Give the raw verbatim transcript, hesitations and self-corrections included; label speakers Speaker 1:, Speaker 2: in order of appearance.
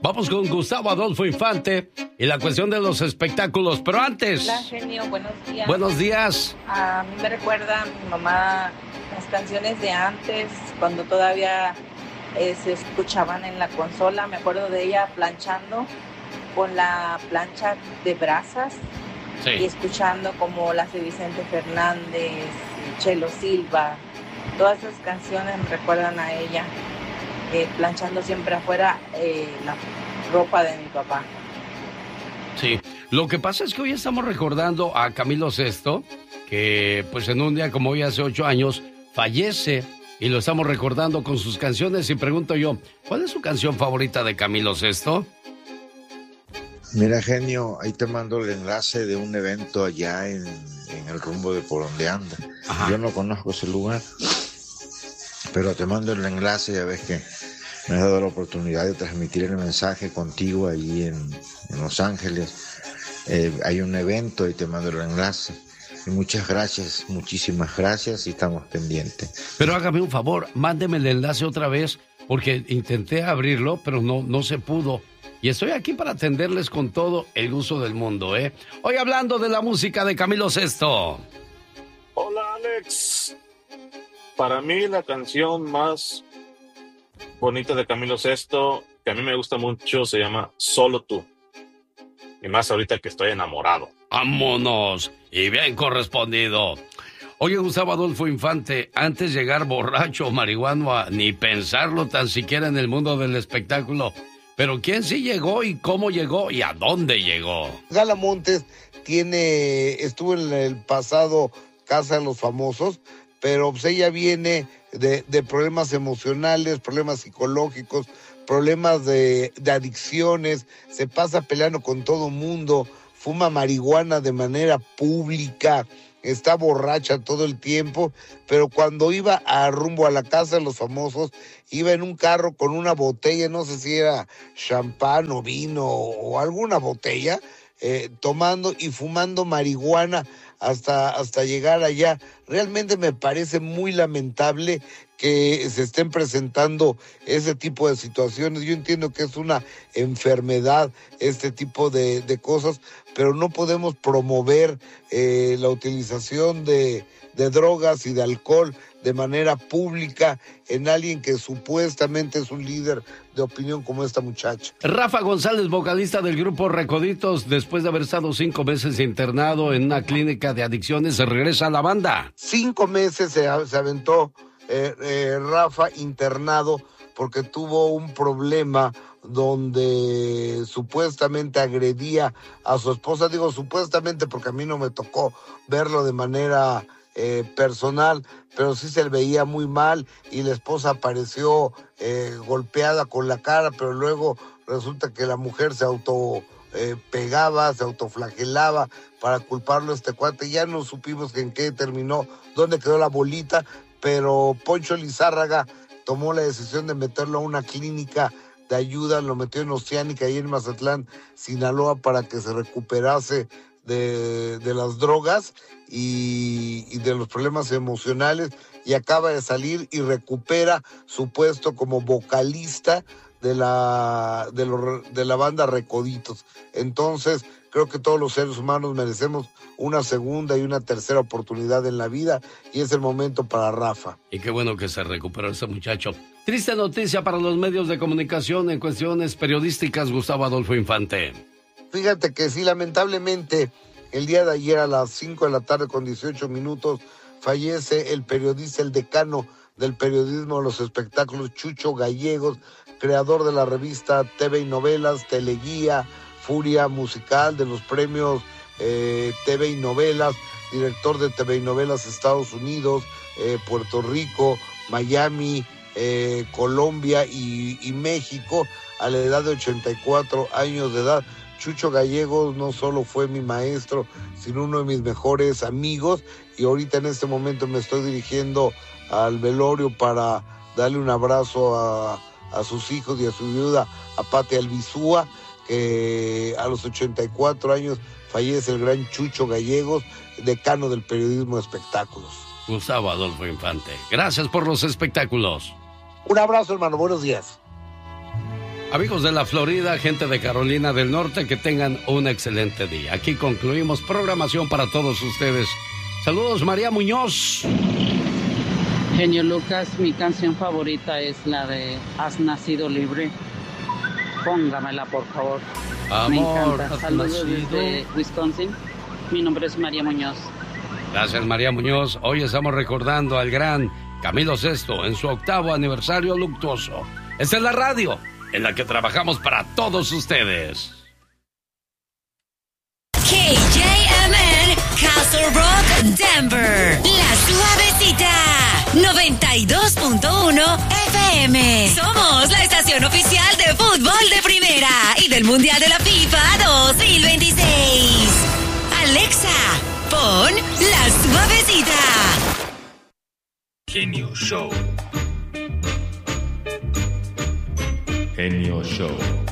Speaker 1: Vamos con Gustavo Adolfo Infante y la cuestión de los espectáculos. Pero antes...
Speaker 2: Hola, genio, buenos días.
Speaker 1: Buenos días.
Speaker 2: A mí me recuerda a mi mamá las canciones de antes, cuando todavía eh, se escuchaban en la consola. Me acuerdo de ella planchando con la plancha de brasas. Sí. Y escuchando como las de Vicente Fernández, Chelo Silva. Todas esas canciones me recuerdan a ella, eh, planchando siempre afuera eh, la ropa de mi papá.
Speaker 1: Sí, lo que pasa es que hoy estamos recordando a Camilo Sesto, que pues en un día como hoy hace ocho años fallece, y lo estamos recordando con sus canciones. Y pregunto yo, ¿cuál es su canción favorita de Camilo Sesto?
Speaker 3: Mira, genio, ahí te mando el enlace de un evento allá en, en el rumbo de por donde anda. Ajá. Yo no conozco ese lugar, pero te mando el enlace. Ya ves que me has dado la oportunidad de transmitir el mensaje contigo ahí en, en Los Ángeles. Eh, hay un evento y te mando el enlace. Y muchas gracias, muchísimas gracias, y estamos pendientes.
Speaker 1: Pero hágame un favor, mándeme el enlace otra vez, porque intenté abrirlo, pero no, no se pudo. Y estoy aquí para atenderles con todo el gusto del mundo, ¿eh? Hoy hablando de la música de Camilo Sesto.
Speaker 4: Hola, Alex. Para mí la canción más bonita de Camilo Sesto, que a mí me gusta mucho, se llama Solo Tú. Y más ahorita que estoy enamorado. ¡Vámonos!
Speaker 1: Y bien correspondido. Oye, Gustavo Adolfo Infante, antes de llegar borracho o marihuano, ni pensarlo tan siquiera en el mundo del espectáculo... Pero ¿quién sí llegó y cómo llegó y a dónde llegó?
Speaker 5: Gala Montes tiene, estuvo en el pasado Casa de los Famosos, pero pues ella viene de, de problemas emocionales, problemas psicológicos, problemas de, de adicciones, se pasa peleando con todo mundo, fuma marihuana de manera pública, está borracha todo el tiempo, pero cuando iba a rumbo a la Casa de los Famosos, iba en un carro con una botella, no sé si era champán o vino o alguna botella, eh, tomando y fumando marihuana hasta, hasta llegar allá. Realmente me parece muy lamentable que se estén presentando ese tipo de situaciones. Yo entiendo que es una enfermedad, este tipo de, de cosas, pero no podemos promover eh, la utilización de, de drogas y de alcohol de manera pública en alguien que supuestamente es un líder de opinión como esta muchacha.
Speaker 1: Rafa González, vocalista del grupo Recoditos, después de haber estado cinco meses internado en una clínica de adicciones, se regresa a la banda.
Speaker 5: Cinco meses se, se aventó eh, eh, Rafa internado porque tuvo un problema donde supuestamente agredía a su esposa. Digo supuestamente porque a mí no me tocó verlo de manera eh, personal, pero sí se le veía muy mal y la esposa apareció eh, golpeada con la cara, pero luego resulta que la mujer se auto eh, pegaba, se autoflagelaba para culparlo a este cuate. Ya no supimos en qué terminó, dónde quedó la bolita, pero Poncho Lizárraga tomó la decisión de meterlo a una clínica de ayuda, lo metió en Oceánica ahí en Mazatlán, Sinaloa, para que se recuperase de, de las drogas y, y de los problemas emocionales, y acaba de salir y recupera su puesto como vocalista de la, de, lo, de la banda Recoditos. Entonces, creo que todos los seres humanos merecemos una segunda y una tercera oportunidad en la vida, y es el momento para Rafa.
Speaker 1: Y qué bueno que se recuperó ese muchacho. Triste noticia para los medios de comunicación en cuestiones periodísticas, Gustavo Adolfo Infante.
Speaker 5: Fíjate que sí, lamentablemente, el día de ayer a las cinco de la tarde con dieciocho minutos, fallece el periodista, el decano del periodismo de los espectáculos, Chucho Gallegos, creador de la revista T V y Novelas, Teleguía, Furia Musical, de los premios eh, T V y Novelas, director de T V y Novelas Estados Unidos, eh, Puerto Rico, Miami, eh, Colombia y, y México, a la edad de ochenta y cuatro años de edad. Chucho Gallegos no solo fue mi maestro, sino uno de mis mejores amigos, y ahorita en este momento me estoy dirigiendo al velorio para darle un abrazo a, a sus hijos y a su viuda, a Pati Albizúa, que a los ochenta y cuatro años fallece el gran Chucho Gallegos, decano del periodismo de espectáculos.
Speaker 1: Gustavo Adolfo Infante, gracias por los espectáculos.
Speaker 5: Un abrazo, hermano, buenos días.
Speaker 1: Amigos de la Florida, gente de Carolina del Norte, que tengan un excelente día. Aquí concluimos programación para todos ustedes. Saludos, María Muñoz.
Speaker 6: Genio Lucas, mi canción favorita es la de Has Nacido Libre. Póngamela, por favor.
Speaker 1: Amor,
Speaker 6: me encanta.
Speaker 1: has
Speaker 6: Saludos
Speaker 1: nacido.
Speaker 6: desde Wisconsin. Mi nombre es María Muñoz.
Speaker 1: Gracias, María Muñoz. Hoy estamos recordando al gran Camilo Sesto en su octavo aniversario luctuoso. Esta es la radio en la que trabajamos para todos ustedes.
Speaker 7: K J M N, Castle Rock, Denver. La Suavecita, noventa y dos punto uno F M. Somos la estación oficial de fútbol de primera y del Mundial de la FIFA dos mil veintiséis. Alexa, pon La Suavecita.
Speaker 8: Genio Show. Genio Show.